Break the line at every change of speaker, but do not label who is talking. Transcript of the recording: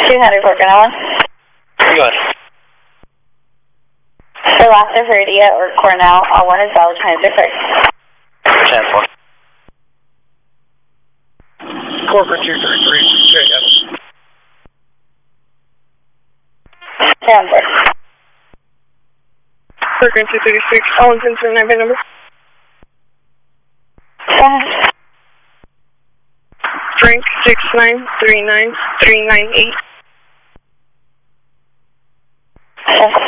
200 for Cornell.
Good.
For last of Viridia or Cornell, all one is valid, time different.
Chance 1.
4 for 233. Straight up.
Number.
Program 236, all intents and name number. Frank 6939398.
Yes.